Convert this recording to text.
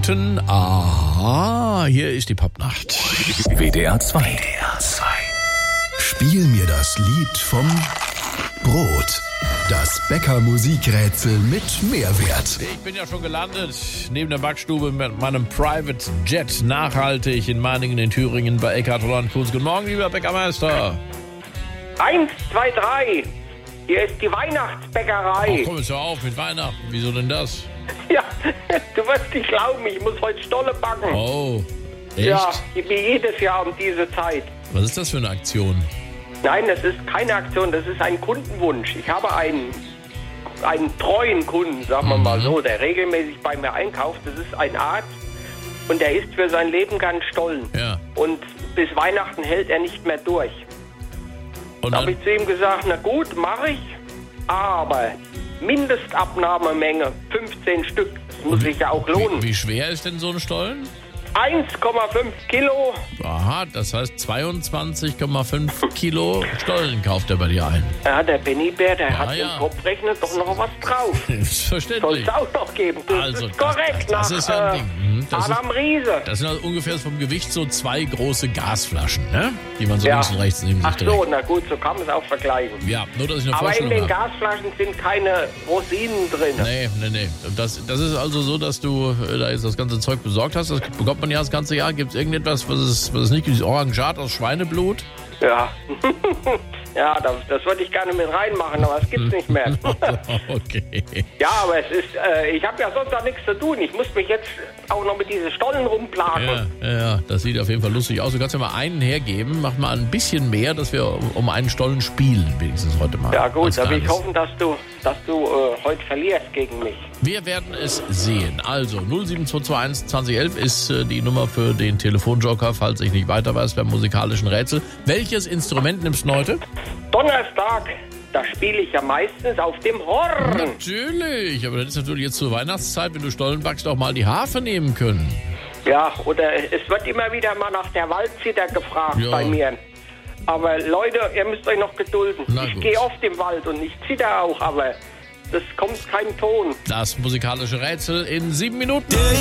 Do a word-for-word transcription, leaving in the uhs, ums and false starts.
Stunden. Aha, hier ist die Popnacht. W D R zwei. W D R zwei. Spiel mir das Lied vom Brot. Das Bäcker-Musikrätsel mit Mehrwert. Ich bin ja schon gelandet, neben der Backstube mit meinem Private Jet, nachhaltig in Meiningen in Thüringen bei Eckhard Holland Kunz. Guten Morgen, lieber Bäckermeister. Eins, zwei, drei. Hier ist die Weihnachtsbäckerei. Ach, komm jetzt hör auf mit Weihnachten. Wieso denn das? Ja, du wirst nicht glauben, ich muss heute Stolle backen. Oh, echt? Ja, wie jedes Jahr um diese Zeit. Was ist das für eine Aktion? Nein, das ist keine Aktion, das ist ein Kundenwunsch. Ich habe einen, einen treuen Kunden, sagen wir mal so, der regelmäßig bei mir einkauft. Das ist ein Arzt und der isst für sein Leben gern Stollen. Ja. Und bis Weihnachten hält er nicht mehr durch. Und Da habe dann, ich zu ihm gesagt, na gut, mache ich, aber Mindestabnahmemenge fünfzehn Stück. Das muss sich ja auch lohnen. wie, wie schwer ist denn so ein Stollen? eins Komma fünf Kilo. Aha, das heißt zweiundzwanzig Komma fünf Kilo Stollen kauft er bei dir ein. Ja, der Bennybär, der Ja, hat ja. im Kopfrechner doch noch was drauf. Soll Selbstverständlich. es auch noch geben. Das Also, ist korrekt. das- das nach ist ja ein äh, Ding. Mhm, das Adam Riese. Das sind also ungefähr vom Gewicht so zwei große Gasflaschen, ne? Die man so Ja. links und rechts neben sich Ach so, trägt. na gut, so kann man es auch vergleichen. Ja, nur dass ich eine Aber in Vorstellung den habe. Gasflaschen sind keine Rosinen drin. Nee, nee, nee. Das, das ist also so, dass du äh, da jetzt das ganze Zeug besorgt hast. Das bekommt man ja das ganze Jahr. Gibt es irgendetwas, was es, was es nicht gibt? Dieses Orangat aus Schweineblut? Ja, ja das, das würde ich gerne mit reinmachen, aber es gibt's nicht mehr. Okay. Ja, aber es ist, äh, ich habe ja sonst auch nichts zu tun. Ich muss mich jetzt auch noch mit diesen Stollen rumplagen. Ja, ja, ja, das sieht auf jeden Fall lustig aus. Du kannst ja mal einen hergeben. Mach mal ein bisschen mehr, dass wir um, um einen Stollen spielen, wenigstens heute mal. Ja gut, Als aber ich kleines. hoffe, dass du, dass du äh, heute verlierst gegen mich. Wir werden es sehen. Also null sieben zwei zwei eins zwanzig elf ist äh, die Nummer für den Telefonjoker, falls ich nicht weiter weiß beim musikalischen Rätsel. Welches Instrument nimmst du heute? Donnerstag, da spiele ich ja meistens auf dem Horn. Natürlich, aber das ist natürlich jetzt zur Weihnachtszeit, wenn du Stollen backst, auch mal die Harfe nehmen können. Ja, oder es wird immer wieder mal nach der Waldzither gefragt Ja. bei mir. Aber Leute, ihr müsst euch noch gedulden. Na Ich gut. gehe oft im Wald und ich zitter auch, aber das kommt kein Ton. Das musikalische Rätsel in sieben Minuten.